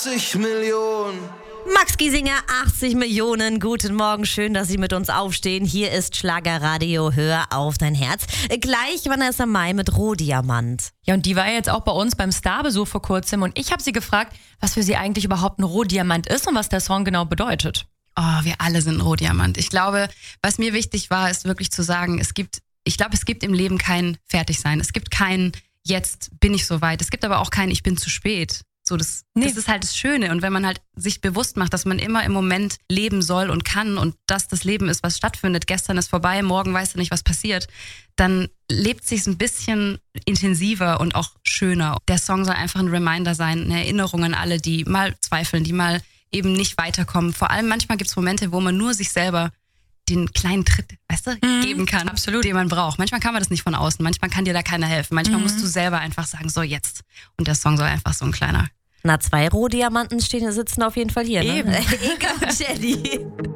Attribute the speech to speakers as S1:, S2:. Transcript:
S1: 80 Millionen.
S2: Max Giesinger, 80 Millionen. Guten Morgen, schön, dass Sie mit uns aufstehen. Hier ist Schlagerradio, hör auf dein Herz. Gleich Vanessa Mai mit Rohdiamant.
S3: Ja, und die war jetzt auch bei uns beim Starbesuch vor kurzem und ich habe sie gefragt, was für sie eigentlich überhaupt ein Rohdiamant ist und was der Song genau bedeutet.
S4: Oh, wir alle sind Rohdiamant. Ich glaube, was mir wichtig war, ist wirklich zu sagen, es gibt im Leben kein Fertigsein. Es gibt kein jetzt bin ich soweit. Es gibt aber auch kein ich bin zu spät. So, das ist halt das Schöne. Und wenn man halt sich bewusst macht, dass man immer im Moment leben soll und kann und dass das Leben ist, was stattfindet, gestern ist vorbei, morgen weißt du nicht, was passiert, dann lebt sich's ein bisschen intensiver und auch schöner. Der Song soll einfach ein Reminder sein, eine Erinnerung an alle, die mal zweifeln, die mal eben nicht weiterkommen. Vor allem manchmal gibt's Momente, wo man nur sich selber den kleinen Tritt, weißt du, geben kann,
S3: absolut,
S4: den man braucht. Manchmal kann man das nicht von außen, manchmal kann dir da keiner helfen. Manchmal musst du selber einfach sagen, so jetzt. Und der Song soll einfach so ein kleiner.
S2: Na, 2 Rohdiamanten sitzen auf jeden Fall hier, ne?
S3: Eben.
S2: Eka und Jenny.